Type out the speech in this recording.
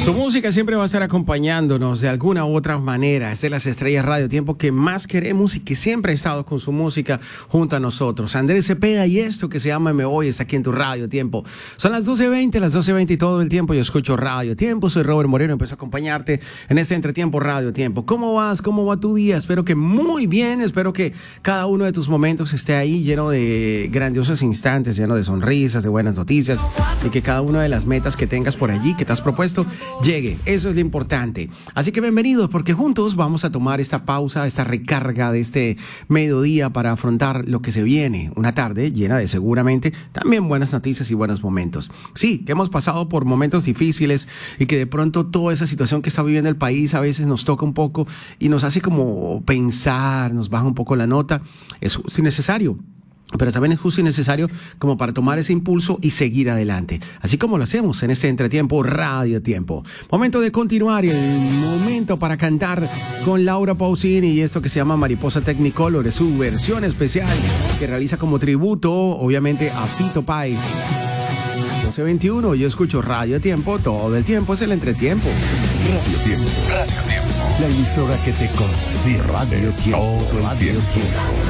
Su música siempre va a estar acompañándonos de alguna u otra manera. Es de las estrellas Radio Tiempo que más queremos y que siempre ha estado con su música junto a nosotros. Andrés Cepeda y esto que se llama Me Voy está aquí en tu Radio Tiempo. Son las 12:20 y todo el tiempo yo escucho Radio Tiempo. Soy Robert Moreno, empiezo a acompañarte en este entretiempo Radio Tiempo. ¿Cómo vas? ¿Cómo va tu día? Espero que muy bien. Espero que cada uno de tus momentos esté ahí lleno de grandiosos instantes, lleno de sonrisas, de buenas noticias y que cada una de las metas que tengas por allí, que te has propuesto, llegue. Eso es lo importante. Así que bienvenidos, porque juntos vamos a tomar esta pausa, esta recarga de este mediodía para afrontar lo que se viene. Una tarde llena de seguramente también buenas noticias y buenos momentos. Sí, que hemos pasado por momentos difíciles y que de pronto toda esa situación que está viviendo el país a veces nos toca un poco y nos hace como pensar, nos baja un poco la nota. Es justo y necesario. Pero también es justo y necesario como para tomar ese impulso y seguir adelante. Así como lo hacemos en este entretiempo Radio Tiempo. Momento de continuar y el momento para cantar con Laura Pausini y esto que se llama Mariposa Technicolor. Es su versión especial que realiza como tributo, obviamente, a Fito Páez. 12:21, yo escucho Radio Tiempo, todo el tiempo es el entretiempo. Radio Tiempo. La emisora que te concierne. Radio Tiempo.